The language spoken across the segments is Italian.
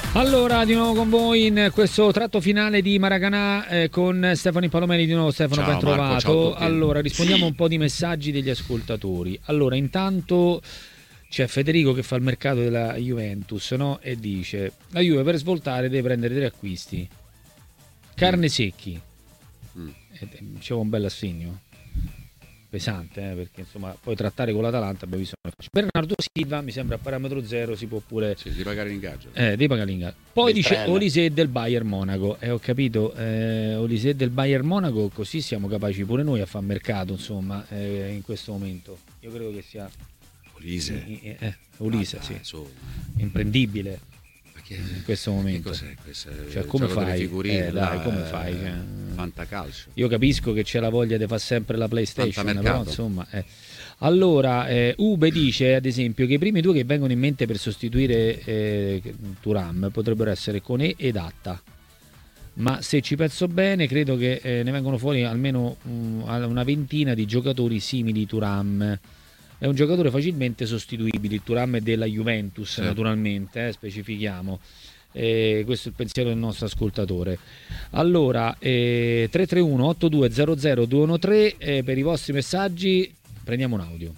Allora, di nuovo con voi in questo tratto finale di Maracanã con Stefano Palomeni. Di nuovo Stefano, ben trovato. Allora, rispondiamo un po' di messaggi degli ascoltatori. Allora, intanto c'è Federico che fa il mercato della Juventus, no? E dice: la Juve per svoltare deve prendere 3 acquisti. Carne secchi. C'è un bel assegno. Pesante, perché insomma poi trattare con l'Atalanta abbiamo visto. Bernardo Silva mi sembra a parametro zero, si può pure di pagare l'ingaggio. Devi pagare l'ingaggio. Poi dice Olise del Bayern Monaco, ho capito, Olise del Bayern Monaco, così siamo capaci pure noi a fare mercato, insomma, in questo momento. Io credo che sia Olise, sì, imprendibile in questo momento. Che cos'è questo? Cioè, come fai? Come fai? Fantacalcio. Io capisco che c'è la voglia di fare sempre la PlayStation, però insomma. Allora, Ube dice ad esempio che i primi 2 che vengono in mente per sostituire Thuram potrebbero essere Koné ed Atta. Ma se ci penso bene, credo che ne vengono fuori almeno una ventina di giocatori simili Thuram. È un giocatore facilmente sostituibile, il Thuram è della Juventus, naturalmente, specifichiamo. Questo è il pensiero del nostro ascoltatore. Allora, 331 8200 213 per i vostri messaggi. Prendiamo un audio.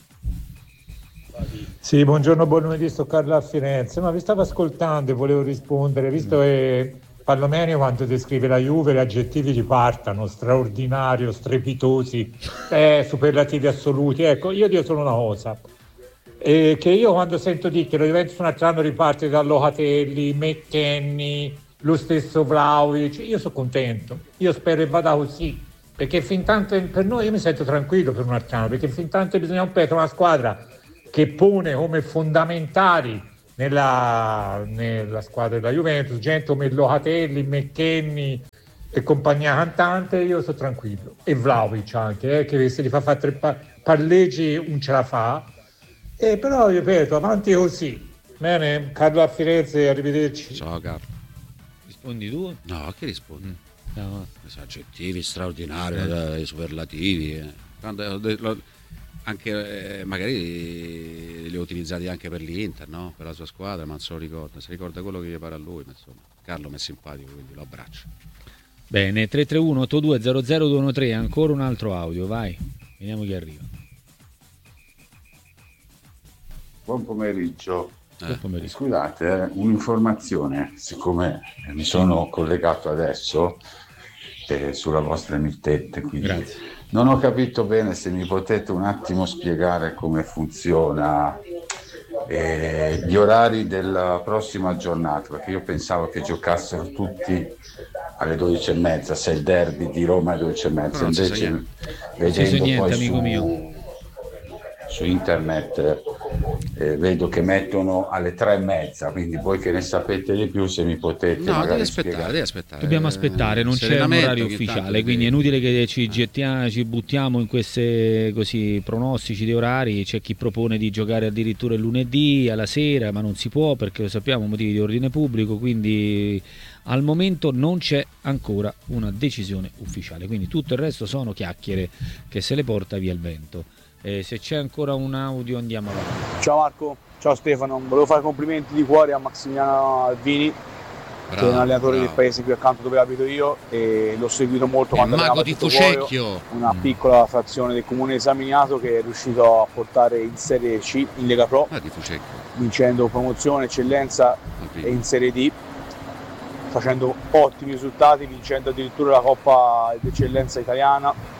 Sì, buon lunedì, sto Carlo a Firenze. Ma vi stavo ascoltando e volevo rispondere, visto che Palomeni quando descrive la Juve, gli aggettivi gli partano: straordinario, strepitosi, superlativi assoluti. Ecco, io dico solo una cosa, che io quando sento dire che la Juventus un altro anno riparte da Locatelli, McKennie, lo stesso Vlahovic, io sono contento, io spero che vada così, perché fin tanto per noi, io mi sento tranquillo per un altro anno, perché fin tanto bisogna competere una squadra che pone come fondamentali nella squadra della Juventus gente come Locatelli, McKennie e compagnia cantante, io sono tranquillo. E Vlahovic anche, che se li fa fare 3 palleggi non ce la fa. Però ripeto, avanti così. Bene, Carlo a Firenze, arrivederci. Ciao Carlo. Rispondi tu? No, che rispondi? No. Aggettivi straordinari, superlativi. Anche magari li ho utilizzati anche per l'Inter, no? Per la sua squadra, ma non se lo ricorda. Si ricorda quello che gli pare a lui, ma insomma. Carlo mi è simpatico, quindi lo abbraccio. Bene, 331 8200 213, ancora un altro audio, vai. Vediamo chi arriva. Buon pomeriggio. Scusate, un'informazione, siccome mi sono collegato adesso sulla vostra emittente, quindi grazie. Non ho capito bene, se mi potete un attimo spiegare come funziona gli orari della prossima giornata, perché io pensavo che giocassero tutti alle 12:30, se il derby di Roma è alle 12:30, invece vedendo poi su internet vedo che mettono alle 3:30, quindi voi che ne sapete di più, se mi potete magari spiegare. Dobbiamo aspettare, non c'è un orario ufficiale, quindi è inutile che ci buttiamo in queste così pronostici di orari. C'è chi propone di giocare addirittura il lunedì alla sera, ma non si può perché lo sappiamo, motivi di ordine pubblico, quindi al momento non c'è ancora una decisione ufficiale, quindi tutto il resto sono chiacchiere che se le porta via il vento. Se c'è ancora un audio andiamo avanti. Ciao Marco, ciao Stefano, volevo fare complimenti di cuore a Massimiliano Alvini, che è un allenatore del paese qui accanto dove abito io, e l'ho seguito molto quando era a Fucecchio, una piccola frazione del comune di San Miniato, che è riuscito a portare in Serie C in Lega Pro, vincendo promozione, eccellenza e in Serie D, facendo ottimi risultati, vincendo addirittura la Coppa d'Eccellenza italiana.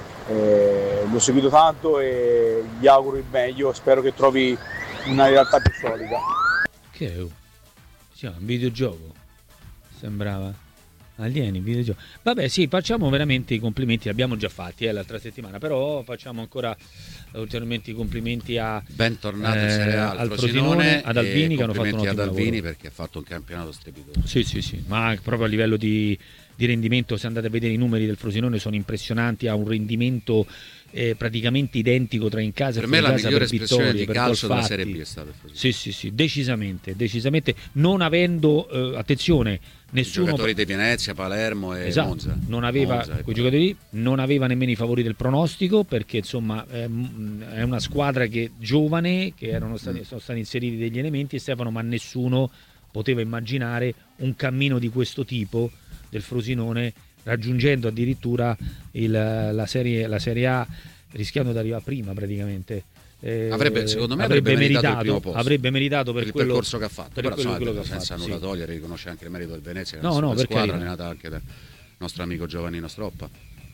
L'ho seguito tanto e gli auguro il meglio, spero che trovi una realtà più solida. Che è? Sì, un videogioco sembrava alieni, videogioco. Vabbè, sì, facciamo veramente i complimenti, li abbiamo già fatti l'altra settimana, però facciamo ancora ulteriormente i complimenti a bentornato in Serie A al Frosinone, ad Albini, che hanno fatto un ottimo lavoro. Albini, perché ha fatto un campionato strepitoso. Sì, ma proprio a livello di rendimento, se andate a vedere i numeri del Frosinone sono impressionanti, ha un rendimento praticamente identico tra in casa per e fuori casa. Per me la migliore espressione vittorie, di calcio della Serie B è stata il Frosinone. Sì, decisamente, non avendo attenzione, nessuno, i giocatori di Venezia, Palermo e Monza, non aveva quei giocatori, non aveva nemmeno i favori del pronostico, perché insomma è una squadra che giovane, che sono stati inseriti degli elementi, Stefano, ma nessuno poteva immaginare un cammino di questo tipo del Frosinone, raggiungendo addirittura la serie A, rischiando di arrivare prima praticamente. Secondo me avrebbe meritato il primo posto, avrebbe meritato per il quello, percorso che ha fatto, però quello senza nulla togliere, riconosce anche il merito del Venezia, che è una squadra allenata anche dal nostro amico Giovannino Stroppa.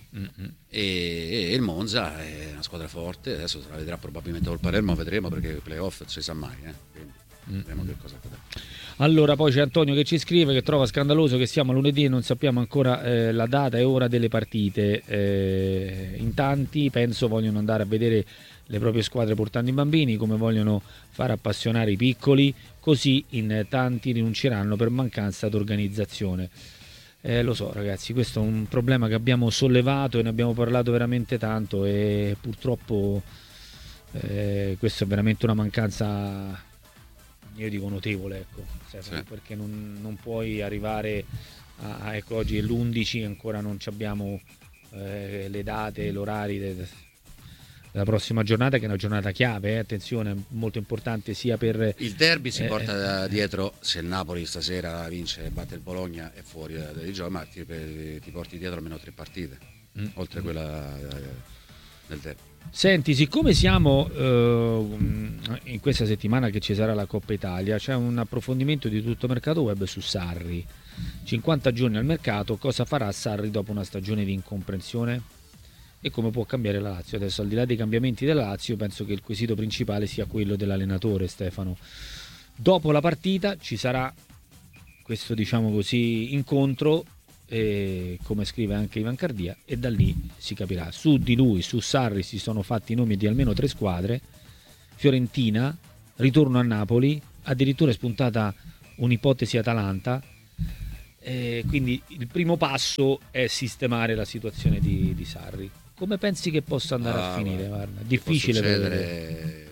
E il Monza è una squadra forte, adesso se la vedrà probabilmente col Palermo, vedremo, perché i playoff non si sa mai, quindi vedremo che cosa accadrà. Allora poi c'è Antonio che ci scrive che trova scandaloso che siamo a lunedì e non sappiamo ancora la data e ora delle partite. In tanti penso vogliono andare a vedere le proprie squadre portando i bambini, come vogliono far appassionare i piccoli, così in tanti rinunceranno per mancanza d'organizzazione. Lo so ragazzi, questo è un problema che abbiamo sollevato e ne abbiamo parlato veramente tanto, e purtroppo questa è veramente una mancanza, io dico notevole, ecco, Stefano, sì. Perché non puoi arrivare ecco, oggi è l'11, ancora non abbiamo le date, l'orari della prossima giornata, che è una giornata chiave, attenzione, molto importante sia per il derby. Si porta dietro, se il Napoli stasera vince e batte il Bologna è fuori dai giochi, ma ti porti dietro almeno 3 partite oltre quella del derby. Senti, siccome siamo in questa settimana che ci sarà la Coppa Italia, c'è un approfondimento di Tutto Mercato Web su Sarri. 50 giorni al mercato, cosa farà Sarri dopo una stagione di incomprensione e come può cambiare la Lazio? Adesso, al di là dei cambiamenti della Lazio, penso che il quesito principale sia quello dell'allenatore, Stefano. Dopo la partita ci sarà questo, diciamo così, incontro, come scrive anche Ivan Cardia, e da lì si capirà. Su di lui, su Sarri, si sono fatti i nomi di almeno 3 squadre: Fiorentina, ritorno a Napoli, addirittura è spuntata un'ipotesi Atalanta. Quindi il primo passo è sistemare la situazione di Sarri. Come pensi che possa andare a finire? Guarda, difficile per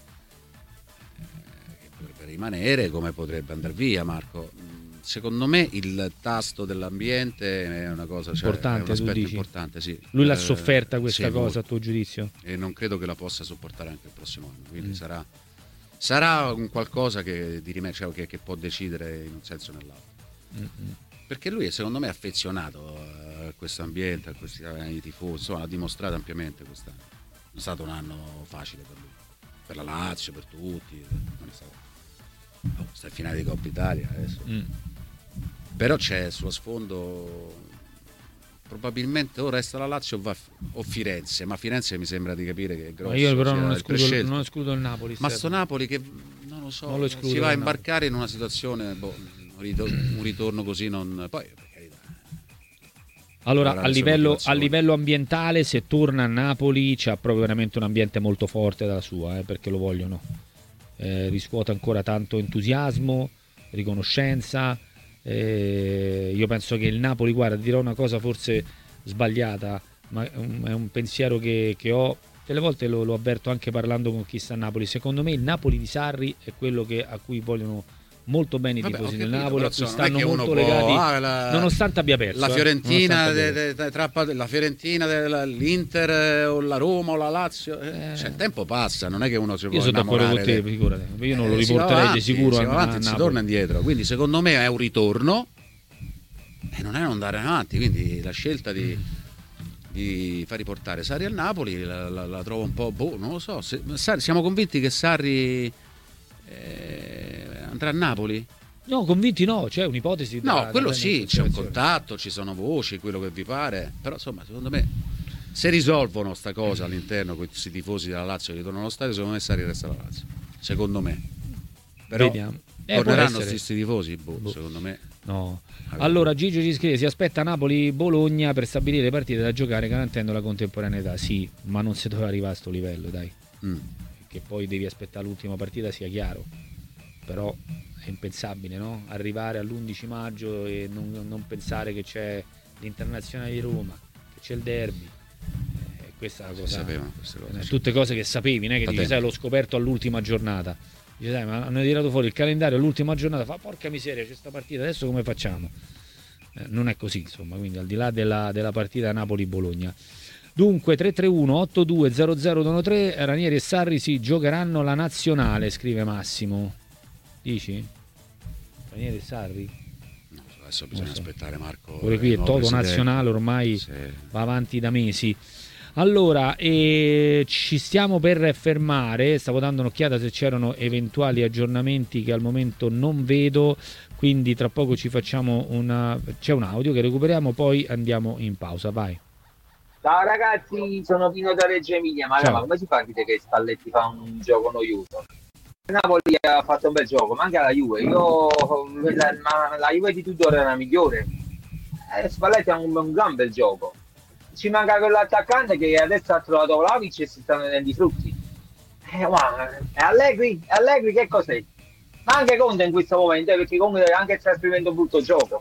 rimanere, come potrebbe andare via, Marco. Secondo me il tasto dell'ambiente è una cosa, importante, è un aspetto importante, sì. Lui l'ha sofferta questa cosa, a tuo giudizio? E non credo che la possa sopportare anche il prossimo anno, quindi sarà un qualcosa che che può decidere in un senso o nell'altro. Perché lui è, secondo me, affezionato a questo ambiente, a questi tifosi, insomma, l'ha dimostrato ampiamente quest'anno. Non è stato un anno facile per lui, per la Lazio, per tutti, non è stato. Sta in finale di Coppa Italia adesso. Però c'è sullo sfondo, probabilmente o resta la Lazio o Firenze, ma Firenze mi sembra di capire che è grosso. Ma io però non escludo il Napoli. Ma sto Napoli che non lo so, si va a imbarcare in una situazione, un ritorno così non. Poi per carità. Allora, a livello ambientale, se torna a Napoli c'ha proprio veramente un ambiente molto forte dalla sua, perché lo vogliono. Riscuote ancora tanto entusiasmo, riconoscenza. Io penso che il Napoli, guarda, dirò una cosa forse sbagliata, ma è un pensiero che ho. Delle volte lo avverto anche parlando con chi sta a Napoli. Secondo me il Napoli di Sarri è quello a cui vogliono molto bene i tifosi del Napoli, a cui stanno molto legati, nonostante abbia perso. La Fiorentina, la Fiorentina, l'Inter o la Roma o la Lazio, il tempo passa, non è che uno si può innamorare. Io sono d'accordo con te, figurati. Io non lo riporterei di sicuro avanti, si torna indietro, quindi secondo me è un ritorno e non è un andare avanti, quindi la scelta di far riportare Sarri al Napoli la trovo un po', non lo so. Siamo convinti che Sarri andrà a Napoli? No, convinti no, c'è un'ipotesi. No, quello sì, c'è un contatto, ci sono voci, quello che vi pare, però insomma, secondo me, se risolvono sta cosa all'interno, questi tifosi della Lazio che ritornano allo stadio, secondo me Sarri resta alla Lazio, secondo me. Però vediamo. Torneranno questi tifosi? Secondo me no. Allora Gigio ci scrive: si aspetta Napoli-Bologna per stabilire le partite da giocare garantendo la contemporaneità. Sì, ma non si doveva arrivare a sto livello, dai. Che poi devi aspettare l'ultima partita, sia chiaro, però è impensabile, no? Arrivare all'11 maggio e non pensare che c'è l'Internazionale di Roma, che c'è il derby. Questa è la cosa. Sapevano queste cose. Tutte cose che sapevi, né? Che dici, sai, l'ho scoperto all'ultima giornata. Dici, sai, ma hanno tirato fuori il calendario all'ultima giornata, fa porca miseria, c'è sta partita, adesso come facciamo? Non è così, insomma, quindi al di là della partita Napoli-Bologna. Dunque 331-8200-113, Ranieri e Sarri si giocheranno la nazionale, scrive Massimo. Dici? Ranieri e Sarri? No, adesso bisogna aspettare, Marco. Pure qui è toto nazionale, ormai va avanti da mesi. Allora, ci stiamo per fermare, stavo dando un'occhiata se c'erano eventuali aggiornamenti che al momento non vedo, quindi tra poco ci facciamo c'è un audio che recuperiamo, poi andiamo in pausa, vai. Ciao ragazzi, sono Pino da Reggio Emilia, ma come si fa a dire che Spalletti fa un gioco noioso? Napoli ha fatto un bel gioco, ma anche la Juve, la Juve di Tudor era la migliore, Spalletti ha un gran bel gioco. Ci manca quell'attaccante che adesso ha trovato Vlahovic e si stanno vedendo i frutti. Allegri che cos'è? Ma anche Conte in questo momento, perché comunque anche sta esprimendo un brutto gioco.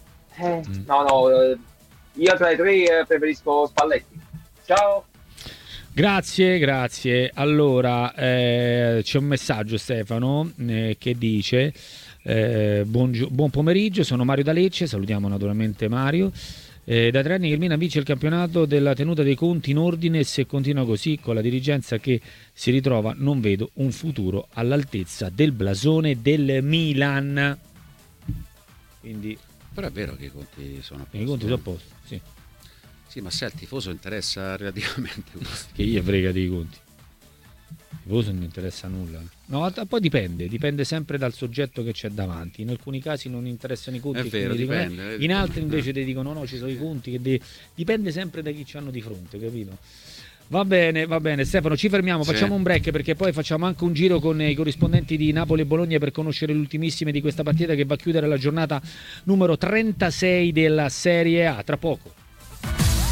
Io tra i tre preferisco Spalletti. Ciao. Grazie. Allora, c'è un messaggio, Stefano, che dice buon pomeriggio, sono Mario da Lecce, salutiamo naturalmente Mario. Da 3 anni che il Milan vince il campionato della tenuta dei conti in ordine, e se continua così con la dirigenza che si ritrova non vedo un futuro all'altezza del blasone del Milan. Quindi, però è vero che i conti sono a posto. I conti sono a posto, sì. Sì, ma se al tifoso interessa relativamente che gli frega dei conti. Il tifoso non interessa nulla. No, poi dipende sempre dal soggetto che c'è davanti. In alcuni casi non interessano i conti, è vero, dipende. In altri invece ti dicono no, ci sono i conti, dipende sempre da chi ci hanno di fronte, capito? Va bene Stefano, ci fermiamo, facciamo un break perché poi facciamo anche un giro con i corrispondenti di Napoli e Bologna per conoscere le ultimissime di questa partita che va a chiudere la giornata numero 36 della Serie A. Tra poco.